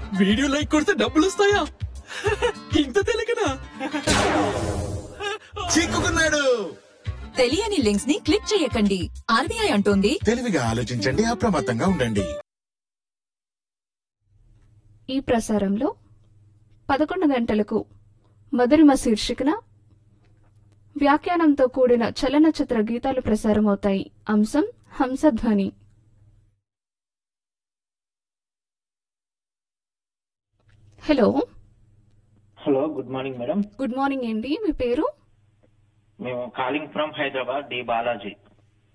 Video like కొడితే డబ్బులు వస్తాయా? ఇంత తెలియకనా? చిక్కుకున్నాడు. తెలియని లింక్స్ ని క్లిక్ చేయకండి. ఆర్బీఐ అంటోంది తెలివిగా ఆలోచించండి, అప్రమత్తంగా ఉండండి. ఈ ప్రసారంలో 11 గంటలకు మధురిమ శీర్షికన వ్యాఖ్యానంతో కూడిన చలనచిత్ర గీతాలు ప్రసారమవుతాయి. అంశం Hamsadhwani. Hello hello, good morning madam. Good morning అండి. మీ పేరు? మేము calling from Hyderabad, D Balaji.